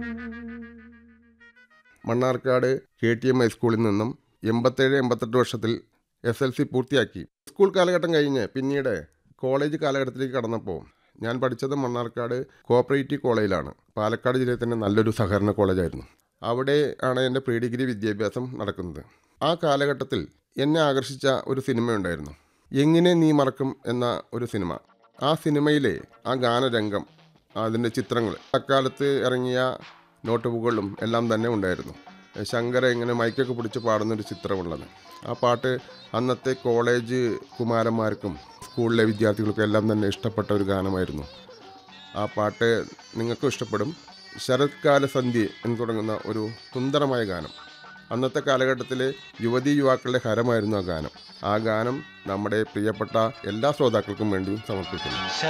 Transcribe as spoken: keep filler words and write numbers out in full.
Mannarkkad K T M ഹൈസ്കൂളിൽ നിന്നും എൺപത്തേഴ് എൺപത്തെട്ട് വർഷത്തിൽ എസ് എൽ സി പൂർത്തിയാക്കി. സ്കൂൾ കാലഘട്ടം കഴിഞ്ഞ് പിന്നീട് കോളേജ് കാലഘട്ടത്തിലേക്ക് കടന്നപ്പോൾ ഞാൻ പഠിച്ചത് മണ്ണാർക്കാട് കോപ്പറേറ്റീവ് കോളേജിലാണ്. പാലക്കാട് ജില്ലയിൽ തന്നെ നല്ലൊരു സഹകരണ കോളേജായിരുന്നു. അവിടെ ആണ് എൻ്റെ പ്രീ ഡിഗ്രി വിദ്യാഭ്യാസം നടക്കുന്നത്. ആ കാലഘട്ടത്തിൽ എന്നെ ആകർഷിച്ച ഒരു സിനിമയുണ്ടായിരുന്നു, എങ്ങനെ നീ മറക്കും എന്ന ഒരു സിനിമ. ആ സിനിമയിലെ ആ ഗാനരംഗം, അതിൻ്റെ ചിത്രങ്ങൾ, അക്കാലത്ത് ഇറങ്ങിയ നോട്ട് ബുക്കുകളും എല്ലാം തന്നെ ഉണ്ടായിരുന്നു. ശങ്കര ഇങ്ങനെ മൈക്കൊക്കെ പിടിച്ച് പാടുന്നൊരു ചിത്രമുള്ളത്. ആ പാട്ട് അന്നത്തെ കോളേജ് കുമാരന്മാർക്കും സ്കൂളിലെ വിദ്യാർത്ഥികൾക്കും എല്ലാം തന്നെ ഇഷ്ടപ്പെട്ട ഒരു ഗാനമായിരുന്നു. ആ പാട്ട് നിങ്ങൾക്കും ഇഷ്ടപ്പെടും. ശരത്കാല സന്ധ്യ എന്ന് തുടങ്ങുന്ന ഒരു സുന്ദരമായ ഗാനം. അന്നത്തെ കാലഘട്ടത്തിലെ യുവതീ യുവാക്കളുടെ ഹരമായിരുന്നു ആ ഗാനം. ആ ഗാനം നമ്മുടെ പ്രിയപ്പെട്ട എല്ലാ ശ്രോതാക്കൾക്കും വേണ്ടി സമർപ്പിക്കുന്നു.